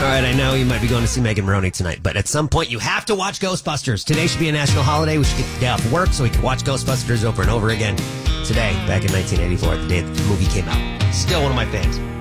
All right, I know you might be going to see Megan Maroney tonight, but at some point you have to watch Ghostbusters. Today should be a national holiday. We should get the day off work so we can watch Ghostbusters over and over again. Today, back in 1984, the day that the movie came out. Still one of my faves.